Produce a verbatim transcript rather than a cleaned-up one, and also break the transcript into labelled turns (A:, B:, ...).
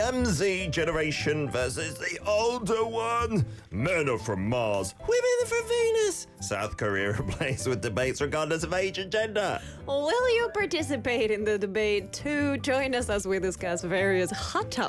A: M Z generation versus the older one. Men are from Mars, women are from Venus. South Korea replaced with debates regardless of age and gender.
B: Will you participate in the debate too? Join us as we discuss various hot topics